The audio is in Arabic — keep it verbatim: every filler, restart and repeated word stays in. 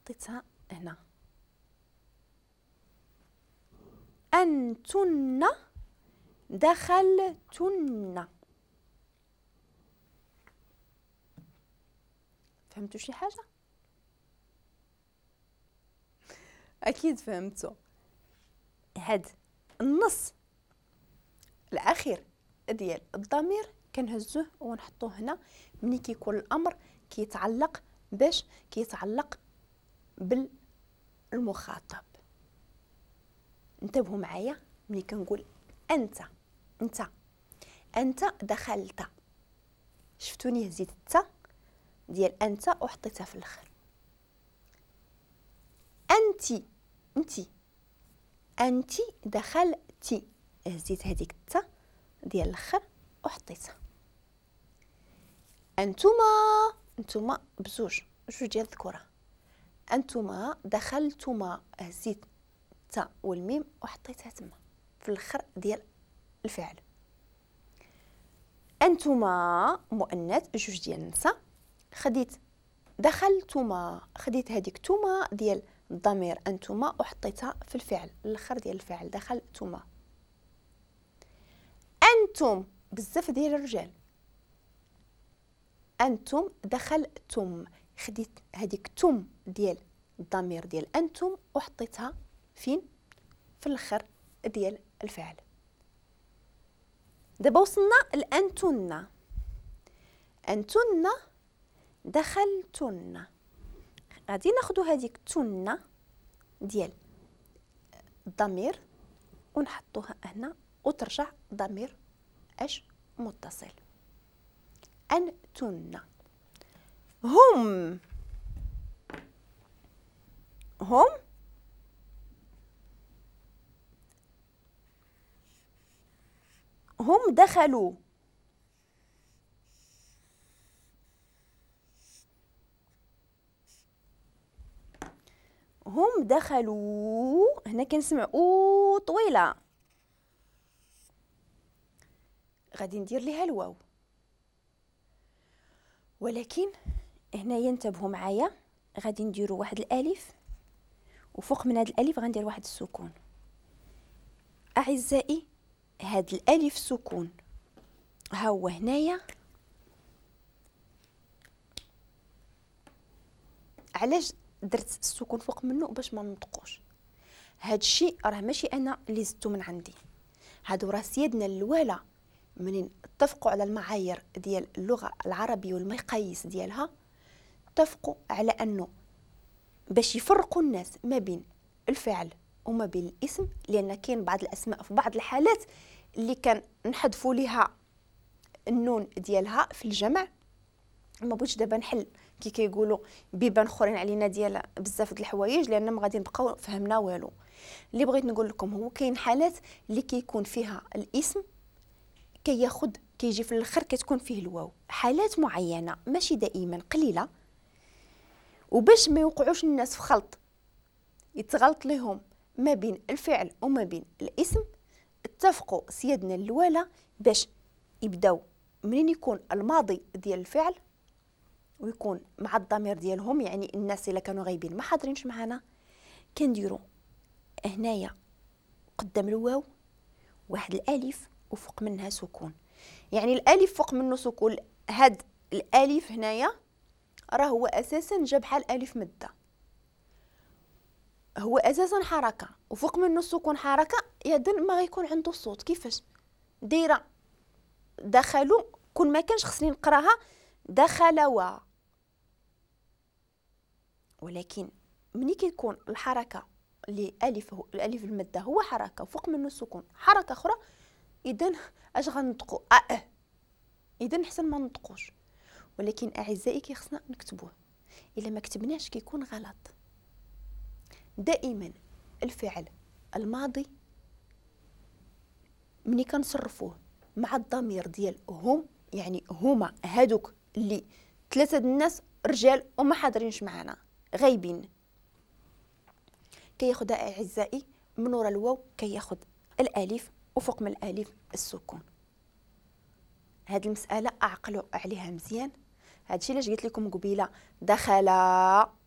وحطيتها هنا. أنتن دخلتن. فهمتوا شي حاجة؟ أكيد فهمتوا. هاد النص الأخير ديال الضمير كنهزوه ونحطوه هنا ملي كيكون الأمر كيتعلق باش كيتعلق بالمخاطب. انتبهوا معايا ملي كنقول أنت أنت أنت دخلت، شفتوني هزيت التا ديال أنت وحطيتها في الآخر. أنت أنت أنت دخلتي، هزيت هذيك التا ديال الآخر وحطيتها. أنتما أنتما بزوج جوج ديال الذكورة. أنتما دخلتما، هزيت التا والميم وحطيتها تما في الآخر ديال الفعل. أنتما مؤنث جوج ديال النساء، خديت دخلتما، خديت هذيك توما ديال الضمير أنتما وحطيتها في الفعل الآخر ديال الفعل دخلتما. أنتم بزاف ديال الرجال. أنتم دخلتم، خديت هذيك تم ديال الضمير ديال أنتم وحطيتها فين؟ في الآخر ديال الفعل. دابا وصلنا لأنتن. أنتن دخلتن، غادي ناخدو هذيك تن ديال الضمير ونحطوها هنا وترجع ضمير اش متصل. أنتن. هم هم هم دخلوا. هم دخلوا، هنا كنسمع او طويله غادي ندير ليها الواو، ولكن هنايا انتبهوا معايا غادي نديروا واحد الالف وفوق من هذا الالف غندير واحد السكون. اعزائي هاد الالف سكون ها هو هنايا. علاش درت السكون فوق منه؟ باش ما ننطقوش. هاد الشيء راه ماشي انا اللي زدته من عندي، هادو راه سيادنا الاولى منين اتفقوا على المعايير ديال اللغه العربيه والمقاييس ديالها، اتفقوا على انه باش يفرقوا الناس ما بين الفعل وما بين الاسم، لان كاين بعض الاسماء في بعض الحالات اللي كان نحذفوا ليها النون ديالها في الجمع. ما بغيتش دابا نحل كي كيقولوا بيبان اخرين علينا ديال بزاف د الحوايج لان ما غادي نبقاو فهمنا والو. اللي بغيت نقول لكم هو كاين حالات اللي كيكون فيها الاسم كياخد كيجي في الاخر كتكون فيه الواو، حالات معينه ماشي دائما، قليله. وباش ما يوقعوش الناس في خلط يتغلط لهم ما بين الفعل وما بين الاسم، اتفقوا سيادنا الاولى باش يبداو منين يكون الماضي ديال الفعل ويكون مع الضمير ديالهم، يعني الناس اللي كانوا غايبين ما حاضرينش معنا، كنديروا هنايا قدام الواو واحد الالف وفوق منها سكون. يعني الالف فوق منه سكون، هاد الالف هنايا راه هو اساسا جا بحال الف مده، هو اساسا حركه وفوق منه السكون حركه، اذن ما غيكون عنده صوت. كيفاش دايره؟ دخلوا كون ما كانش خصني نقراها دخلوا، ولكن ملي كيكون الحركه اللي الف هو الالف المده هو حركه وفوق منه السكون حركه اخرى، اذا اش غنطقوا؟ اه اذا حسن ما نطقوش. ولكن اعزائي كي خصنا نكتبوه، الا ما كتبناش كيكون غلط. دائما الفعل الماضي ملي كنصرفوه مع الضمير ديال هم، يعني هما هادوك اللي ثلاثه د الناس رجال وما حاضرينش معنا غايبين، كياخذ اعزائي من ورا الواو كياخذ الالف وفوق من الالف السكون. هاد المساله اعقلوا عليها مزيان. هادشي علاش قلت لكم قبيله دخل